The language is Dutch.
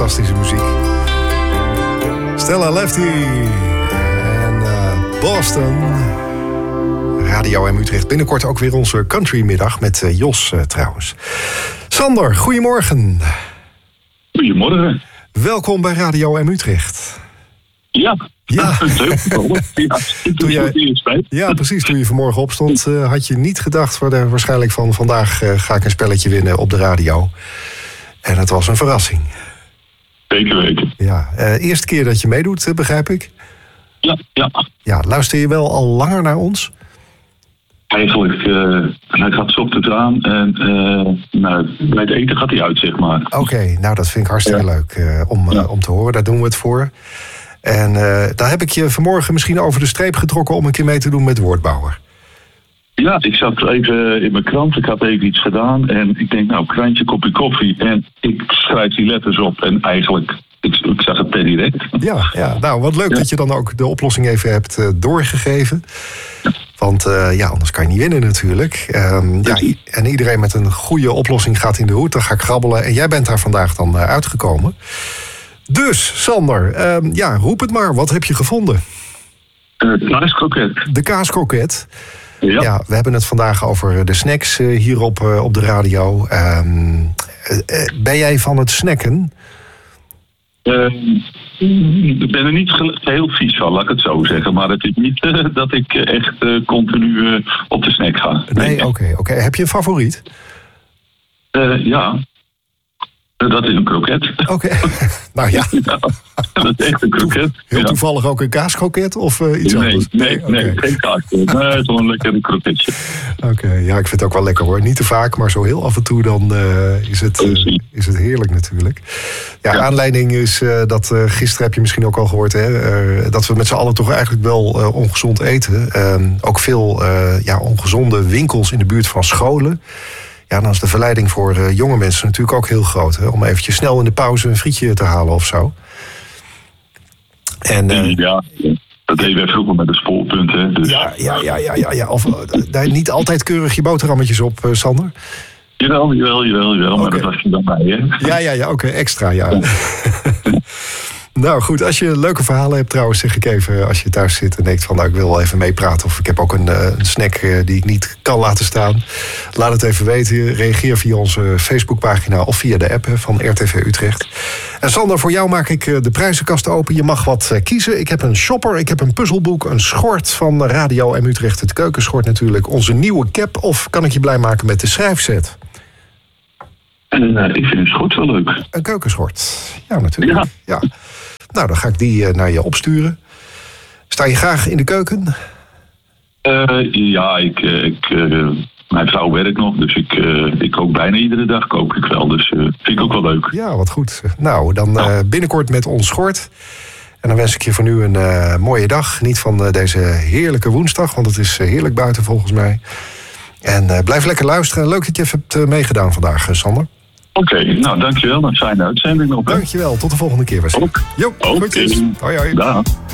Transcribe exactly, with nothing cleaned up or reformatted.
fantastische muziek. Stella Lefty en uh, Boston. Radio M Utrecht. Binnenkort ook weer onze countrymiddag met uh, Jos uh, trouwens. Sander, goedemorgen. Goedemorgen. Welkom bij Radio M Utrecht. Ja. Ja. ja. Toen jij, ja, precies. Toen je vanmorgen opstond, uh, had je niet gedacht waarschijnlijk van vandaag uh, ga ik een spelletje winnen op de radio. En het was een verrassing. Zeker weten. Ja, uh, eerste keer dat je meedoet, uh, begrijp ik? Ja, ja. Ja, luister je wel al langer naar ons? Eigenlijk, uh, hij gaat 's ochtends aan en uh, nou, bij het eten gaat hij uit, zeg maar. Oké, okay, nou dat vind ik hartstikke ja. leuk uh, om, ja. uh, om te horen. Daar doen we het voor. En uh, daar heb ik je vanmorgen misschien over de streep getrokken om een keer mee te doen met Woordbouwer. Ja, ik zat even in mijn krant, ik had even iets gedaan en ik denk, nou, krantje, kopje koffie. En ik schrijf die letters op en eigenlijk, ik, ik zag het per direct. Ja, ja, nou wat leuk ja. dat je dan ook de oplossing even hebt uh, doorgegeven. Ja. Want uh, ja, anders kan je niet winnen natuurlijk. Um, ja, en iedereen met een goede oplossing gaat in de hoed, dan ga ik grabbelen. En jij bent daar vandaag dan uh, uitgekomen. Dus, Sander, um, ja, roep het maar. Wat heb je gevonden? De kaaskroket. De kaaskroket. Ja. ja, we hebben het vandaag over de snacks uh, hier op, uh, op de radio. Um, uh, ben jij van het snacken? Uh, ik ben er niet heel vies van, laat ik het zo zeggen. Maar het is niet uh, dat ik echt uh, continu uh, op de snack ga. Nee, oké. Okay, okay. Heb je een favoriet? Uh, ja. Dat is een kroket. Oké, okay. nou ja. ja. Dat is echt een kroket. Heel ja. toevallig ook een kaaskroket of uh, iets nee, anders? Nee, nee, okay. nee, geen kaaskroket. Nee, gewoon lekker een kroketje. Oké, okay, ja, ik vind het ook wel lekker hoor. Niet te vaak, maar zo heel af en toe dan uh, is, het, uh, is het heerlijk natuurlijk. Ja, ja. Aanleiding is uh, dat uh, gisteren heb je misschien ook al gehoord, hè, uh, dat we met z'n allen toch eigenlijk wel uh, ongezond eten. Uh, ook veel uh, ja, ongezonde winkels in de buurt van scholen. Ja, dan is de verleiding voor uh, jonge mensen natuurlijk ook heel groot. Hè, om eventjes snel in de pauze een frietje te halen of zo. En, uh, ja, dat deden we vroeger met de spoorpunten. Dus. Ja, ja, ja, ja, ja, ja. Of uh, niet altijd keurig je boterhammetjes op, uh, Sander? Jawel, jawel, jawel, jawel. Okay. Maar dat was je dan bij, hè? Ja, ja, ja, oké, okay, extra, ja. ja. Nou goed, als je leuke verhalen hebt trouwens, zeg ik even, als je thuis zit en denkt van nou ik wil wel even meepraten of ik heb ook een, een snack die ik niet kan laten staan. Laat het even weten. Reageer via onze Facebookpagina of via de app van R T V Utrecht. En Sander, voor jou maak ik de prijzenkast open. Je mag wat kiezen. Ik heb een shopper, ik heb een puzzelboek, een schort van Radio M Utrecht, het keukenschort natuurlijk, onze nieuwe cap, of kan ik je blij maken met de schrijfset? En uh, ik vind het schort wel leuk. Een keukenschort, ja natuurlijk. Ja. ja. Nou, dan ga ik die uh, naar je opsturen. Sta je graag in de keuken? Uh, ja, ik, uh, ik, uh, mijn vrouw werkt nog, dus ik, uh, ik kook bijna iedere dag kook ik wel. Dus uh, vind ik ook wel leuk. Ja, wat goed. Nou, dan uh, binnenkort met ons schort. En dan wens ik je voor nu een uh, mooie dag. Geniet van uh, deze heerlijke woensdag, want het is uh, heerlijk buiten volgens mij. En uh, blijf lekker luisteren. Leuk dat je hebt uh, meegedaan vandaag, uh, Sander. Oké, okay, nou dankjewel. Dat zijn de uitzending nog. Dankjewel, tot de volgende keer. Oké. Jo, okay. Hoi, hoi. Dag.